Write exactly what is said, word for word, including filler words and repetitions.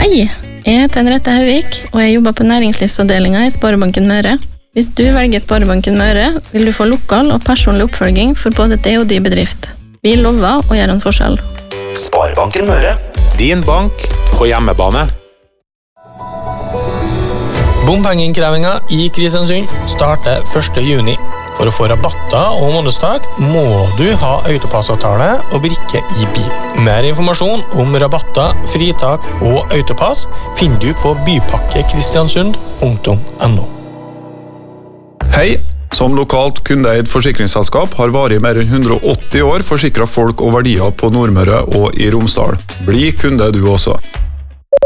Hei, jeg heter Henriette Hauvik, og jeg jobber på næringslivsavdelingen i Sparebanken Møre. Hvis du velger Sparebanken Møre, vil du få lokal og personlig oppfølging for både det og de bedrift. Vi lover å gjøre en forskjell. Sparebanken Møre. Din bank på hjemmebane. Bompengeinnkrevingen i Kristiansund starter første juni. For å få rabatter og månedstak må du ha autopassavtale og brikke i bil. Mer informasjon om rabatter, fritak og autopass finner du på bypakkekristiansund punktum no. Hei! Som lokalt kundeeid forsikringsselskap har varig mer enn hundre og åtti år forsikret folk og verdier på Nordmøre og i Romsdal. Bli kunde du også.